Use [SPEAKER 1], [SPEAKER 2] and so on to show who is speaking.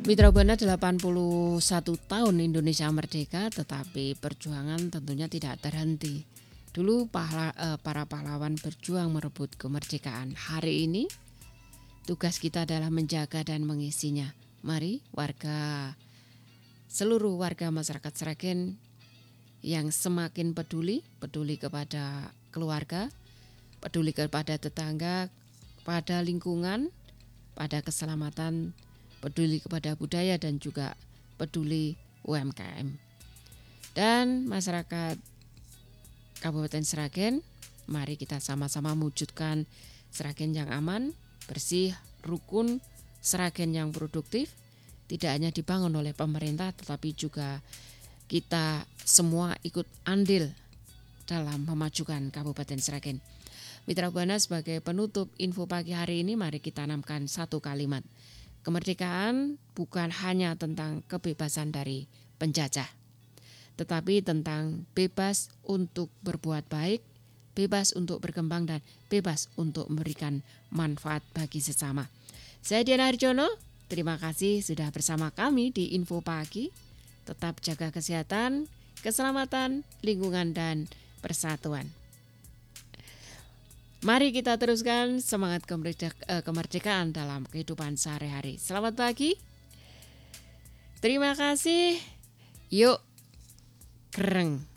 [SPEAKER 1] Mitra Buana 81 tahun Indonesia merdeka, tetapi perjuangan tentunya tidak terhenti. Dulu para pahlawan berjuang merebut kemerdekaan. Hari ini tugas kita adalah menjaga dan mengisinya. Mari seluruh warga masyarakat Sragen yang semakin peduli kepada keluarga, peduli kepada tetangga, pada lingkungan, pada keselamatan, peduli kepada budaya dan juga peduli UMKM. Dan masyarakat Kabupaten Sragen, mari kita sama-sama mewujudkan Sragen yang aman, bersih, rukun, Sragen yang produktif, tidak hanya dibangun oleh pemerintah tetapi juga kita semua ikut andil dalam memajukan Kabupaten Sragen. Mitra Buana, sebagai penutup info pagi hari ini, mari kita tanamkan satu kalimat. Kemerdekaan bukan hanya tentang kebebasan dari penjajah, tetapi tentang bebas untuk berbuat baik, bebas untuk berkembang, dan bebas untuk memberikan manfaat bagi sesama. Saya Diana Harjono, terima kasih sudah bersama kami di Info Pagi. Tetap jaga kesehatan, keselamatan, lingkungan, dan persatuan. Mari kita teruskan semangat kemerdekaan dalam kehidupan sehari-hari. Selamat pagi. Terima kasih. Yuk, kereng.